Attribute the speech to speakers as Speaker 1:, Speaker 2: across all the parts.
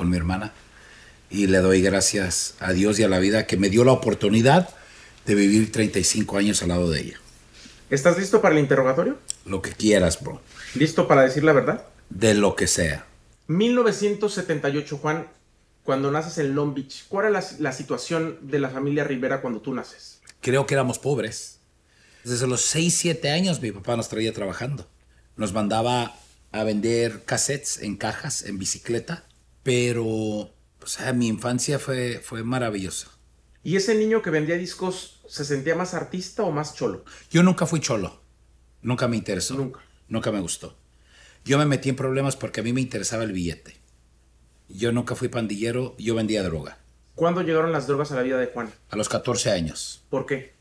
Speaker 1: mi hermana. Y le doy gracias a Dios y a la vida que me dio la oportunidad de vivir 35 años al lado de ella.
Speaker 2: ¿Estás listo para el interrogatorio?
Speaker 1: Lo que quieras, bro.
Speaker 2: ¿Listo para decir la verdad?
Speaker 1: De lo que sea.
Speaker 2: 1978, Juan, cuando naces en Long Beach, ¿cuál era la situación de la familia Rivera cuando tú naces?
Speaker 1: Creo que éramos pobres. Desde los 6, 7 años mi papá nos traía trabajando. Nos mandaba a vender cassettes en cajas, en bicicleta, pero o sea, mi infancia fue maravillosa.
Speaker 2: ¿Y ese niño que vendía discos se sentía más artista o más cholo?
Speaker 1: Yo nunca fui cholo. Nunca me interesó.
Speaker 2: Nunca.
Speaker 1: Nunca me gustó. Yo me metí en problemas porque a mí me interesaba el billete. Yo nunca fui pandillero, yo vendía droga.
Speaker 2: ¿Cuándo llegaron las drogas a la vida de Juan?
Speaker 1: A los 14 años.
Speaker 2: ¿Por qué?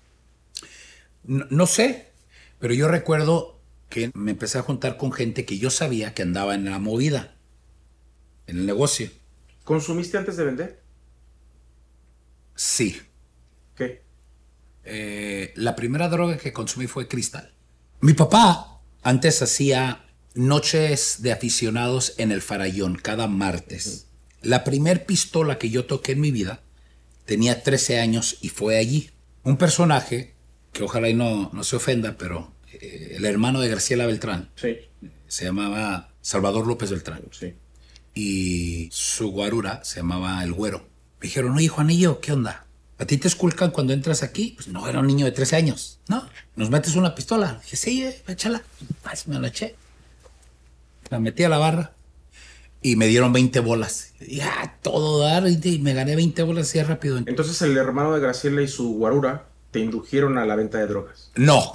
Speaker 1: No sé, pero yo recuerdo que me empecé a juntar con gente que yo sabía que andaba en la movida, en el negocio.
Speaker 2: ¿Consumiste antes de vender?
Speaker 1: Sí.
Speaker 2: ¿Qué?
Speaker 1: La primera droga que consumí fue cristal. Mi papá antes hacía noches de aficionados en el Farallón cada martes. La primer pistola que yo toqué en mi vida tenía 13 años y fue allí. Un personaje, que ojalá y no se ofenda, pero el hermano de Graciela Beltrán,
Speaker 2: Sí.
Speaker 1: se llamaba Salvador López Beltrán.
Speaker 2: Sí.
Speaker 1: Y su guarura se llamaba El Güero. Me dijeron, oye, Juanillo, ¿qué onda? ¿A ti te esculcan cuando entras aquí? Pues no, era un niño de 13 años. ¿No? ¿Nos metes una pistola? Dije, sí, échala. Pues me la eché. La metí a la barra y me dieron 20 bolas. Y todo dar y me gané 20 bolas así rápido.
Speaker 2: Entonces el hermano de Graciela y su guarura te indujeron a la venta de drogas.
Speaker 1: No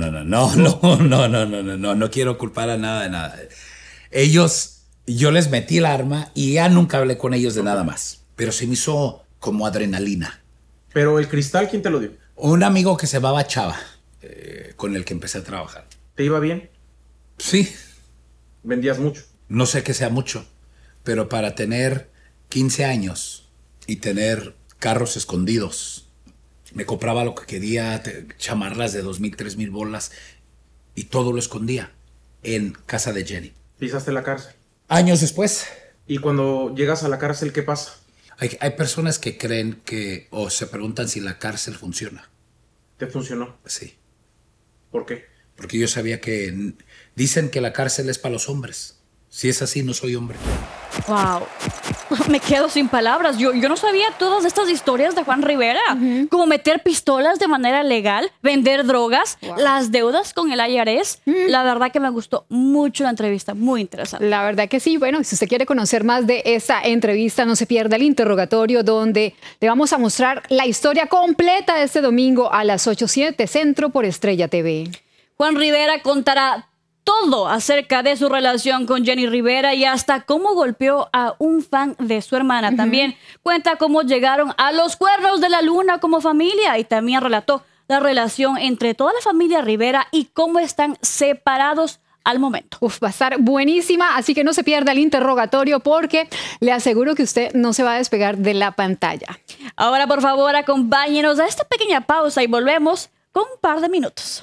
Speaker 1: quiero culpar a nada de nada. Ellos, yo les metí el arma y ya nunca hablé con ellos de nada más. Pero se me hizo como adrenalina.
Speaker 2: ¿Pero el cristal quién te lo dio?
Speaker 1: Un amigo que se llamaba Chava, con el que empecé a trabajar.
Speaker 2: ¿Te iba bien?
Speaker 1: Sí.
Speaker 2: ¿Vendías mucho?
Speaker 1: No sé que sea mucho, pero para tener 15 años y tener carros escondidos, me compraba lo que quería, chamarras de 2,000, 3,000 bolas y todo lo escondía en casa de Jenny.
Speaker 2: ¿Pisaste la cárcel?
Speaker 1: Años después.
Speaker 2: ¿Y cuando llegas a la cárcel qué pasa?
Speaker 1: Hay personas que creen o se preguntan si la cárcel funciona.
Speaker 2: ¿Te funcionó?
Speaker 1: Sí.
Speaker 2: ¿Por qué?
Speaker 1: Porque yo sabía que dicen que la cárcel es para los hombres. Si es así, no soy hombre.
Speaker 3: Wow. Me quedo sin palabras. Yo no sabía todas estas historias de Juan Rivera. Como meter pistolas de manera legal, vender drogas, las deudas con el IRS. La verdad que me gustó mucho la entrevista. Muy interesante.
Speaker 4: La verdad que sí. Bueno, si usted quiere conocer más de esta entrevista, no se pierda el interrogatorio donde le vamos a mostrar la historia completa este domingo a las 8:07 Centro por Estrella TV.
Speaker 3: Juan Rivera contará todo acerca de su relación con Jenny Rivera y hasta cómo golpeó a un fan de su hermana. También cuenta cómo llegaron a los cuernos de la luna como familia y también relató la relación entre toda la familia Rivera y cómo están separados al momento.
Speaker 4: Va a estar buenísima, así que no se pierda el interrogatorio porque le aseguro que usted no se va a despegar de la pantalla.
Speaker 3: Ahora, por favor, acompáñenos a esta pequeña pausa y volvemos con un par de minutos.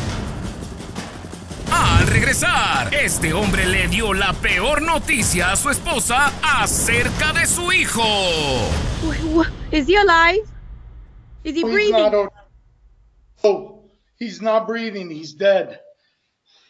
Speaker 5: Al regresar, este hombre le dio la peor noticia a su esposa acerca de su hijo.
Speaker 6: Is he alive? Is he breathing?
Speaker 7: Oh, he's not breathing. He's dead.